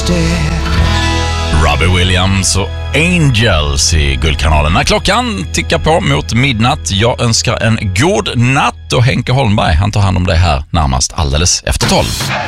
instead. Robbie Williams och Angels i Guldkanalen. När klockan tickar på mot midnatt. Jag önskar en god natt och Henke Holmberg, han tar hand om dig här närmast alldeles efter 12.